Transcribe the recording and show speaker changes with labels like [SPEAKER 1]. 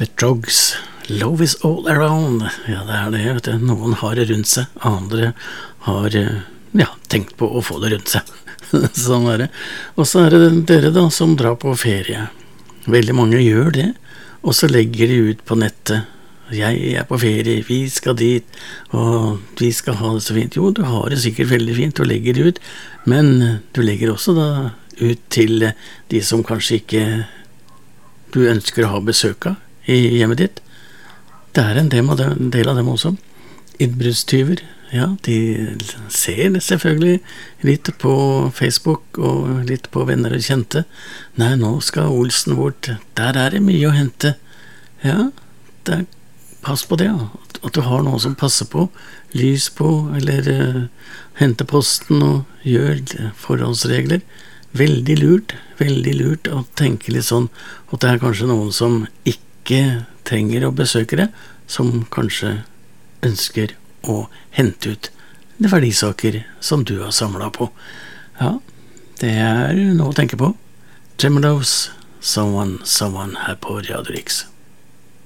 [SPEAKER 1] The Drugs, Love is all around. Ja, det det, vet du. Noen har det rundt seg, andre har tenkt på å få det rundt seg. Sånn det. Og så det dere da som drar på ferie. Veldig mange gjør det, og så legger de ut på nettet. Jeg på ferie, vi skal dit, og vi skal ha det så fint. Jo, du har det sikkert veldig fint, du legger det ut, men du legger også da ut til de som kanskje ikke du ønsker å ha besøk av i hjemmet ditt. Det en del av dem også. Innbruddstyver, ja, de ser selvfølgelig litt på Facebook og litt på venner og kjente. Nei, nå skal Olsen bort, der det mye å hente. Ja, pass på det, at du har noe som passer på, lys på, eller hente posten og gjør forholdsregler. Veldig lurt å tenke litt sånn, at det kanskje noen som ikke trenger å besøke det, som kanskje ønsker å hente ut det verdisaker som du har samlet på. Ja, det noe å tenke på. Tremelows, Someone her på Radio Rix.